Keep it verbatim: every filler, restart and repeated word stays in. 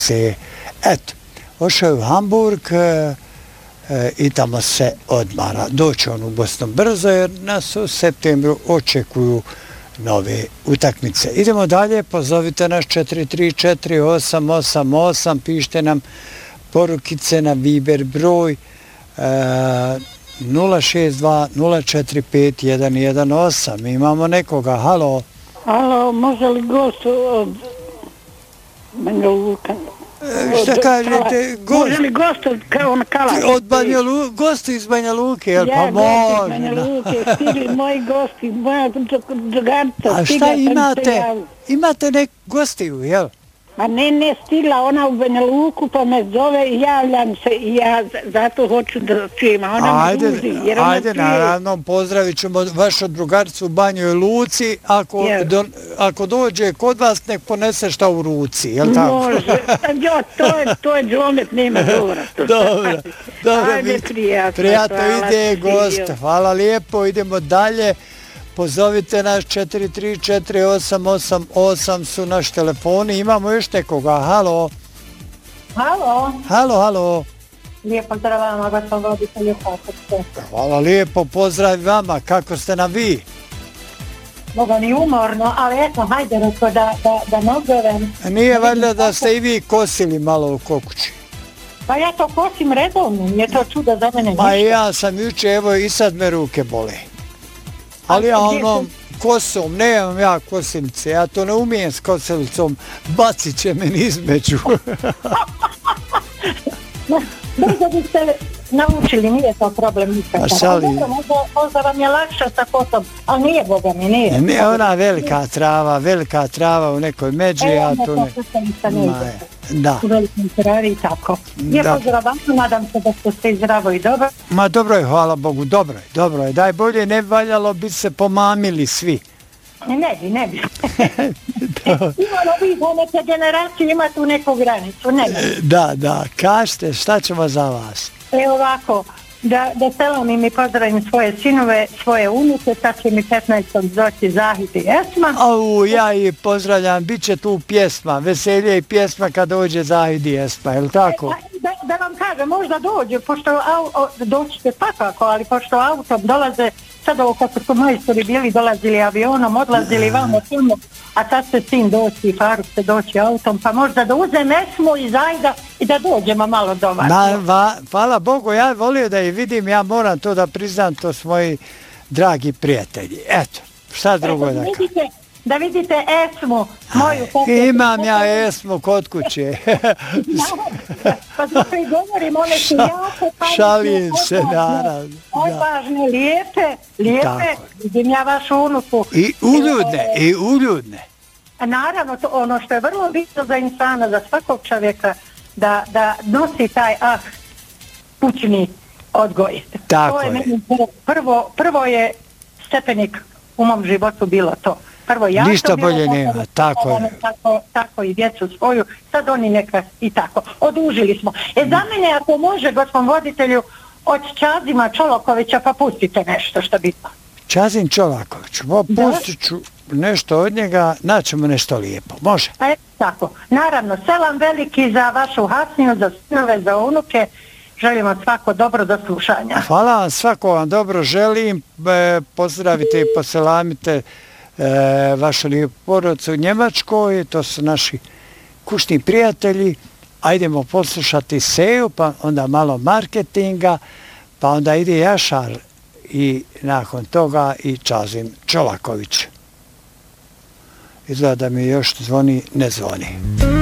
se, eto, ošao je u Hamburg e, e, i tamo se odmara. Doće on u Bosnu brzo jer nas u septembru očekuju nove utakmice. Idemo dalje, pozovite nas četiri tri četiri osam osam osam, pišite nam porukice na Viber broj e, nula šest dva nula četiri pet jedan jedan osam. Imamo nekoga, halo. Halo, može li gost od Banja Luka? E, šta kažete? Gost, može li gost od kao Kalaš? Od Banja Luka, gosti iz Banja Luke, jel ja, pa može? Ja, gosti iz Banja Luke, stili moji gosti, moja drugarica. A šta imate? Imate nek gostiju, jel? Ma ne, ne, stigla ona u Banja Luku, pa me zove i javljam se i ja zato hoću da čujem, a ona ajde, me duži. Jer ona ajde, čuje... naravno, pozdravit ćemo vašu drugaricu u Banjoj Luci, ako, do, ako dođe kod vas, nek ponese šta u ruci, jel tako? Može, jo, to je, to je džomet, nema govora. Dobro, dobro, ajde, prijatno. Prijatno ide gost, hvala lijepo, idemo dalje. Pozovite nas četiri tri četiri osam osam osam su naši telefoni. Imamo još nekoga. Halo. Halo. Halo, halo. Lijepo zdrav vama, gospodin voditelju, kako ste? Hvala lijepo, pozdrav vama. Kako ste na vi? Boga ni umorno, ali eto, hajde reko da, da, da nogorem. Nije valjda da ste i vi kosili malo u Kokući? Pa ja to kosim redovno, nije to čudo za mene ništa. Pa ja sam juče, evo i sad me ruke bole. Ali ja onom kosom, nemam ja kosilce, ja to ne umijem s kosilicom, bacit će meni između. Brzo biste naučili, nije to problem nikada. A šali... Možda, možda vam je lakše sa kosom, ali nije, Boga mi, nije. Ne, ona velika trava, velika trava u nekoj međi, e, ja tu ne... ne... Da. U velikom travi i tako. Lijepo zdrav vam, nadam se da ste svi zdravo i dobro. Ma dobro je, hvala Bogu, dobro je, dobro je. Daj bolje, ne valjalo bi se pomamili svi. Ne bi, ne bi. Imamo vi da neke generacije ima tu neku granicu, ne bi. Da, da, kažete, šta ćemo za vas? E ovako, da, da selam i pozdravim svoje sinove, svoje unuke, sad će mi petnaestog doći Zahid i Esma. Au, ja i pozdravljam, bit će tu pjesma, veselje i pjesma kad dođe Zahid i Esma, je li tako? E, da, da vam kažem, možda dođe, pošto au, doćete pakako, ali pošto autom dolaze, sad ovo kako su majstori bili, dolazili avionom, odlazili vamo filmu, a sad se sin doći i Faruk se doći autom, pa možda da uzem Esmu i Zajda i da dođemo malo do vas. Ma, va, hvala Bogu, ja volio da ih vidim, ja moram to da priznam, to su moji dragi prijatelji. Eto, šta drugo Eto, da kažem? vidite, da vidite Esmu, moju kako... Imam ja Esmu kod kuće. Pa zato i govorim, one su jako... Šalim se, naravno. Odvažne, lijepe, lijepe, vidim ja vašu unuku. I uljudne, i uljudne. Naravno, to ono što je vrlo bitno za insana, za svakog čovjeka, da, da nosi taj ah, kućni odgoj. Tako to je. je. Meni prvo, prvo je stepenik u mom životu bilo to. Prvo ja ništa bilo, bolje nema, tako je. Tako, tako i djecu svoju, sad oni neka i tako. Odužili smo. E za mene, ako može, gospodin voditelju, od Čazima Čolakovića, pa pustite nešto što bitno. Čazim Čolaković, pustit ću nešto od njega, naćemo nešto lijepo, može? Pa je tako. Naravno, selam veliki za vašu Hasniju, za sinove, za unuke. Želimo svako dobro do slušanja. Hvala vam, svako vam dobro želim. E, pozdravite i poselamite e, vašu lijepu porodicu u Njemačkoj. To su naši kućni prijatelji. Ajdemo poslušati Seju, pa onda malo marketinga, pa onda ide Jašar i nakon toga i Čazim Čolaković. Izgleda da mi još zvoni, ne zvoni.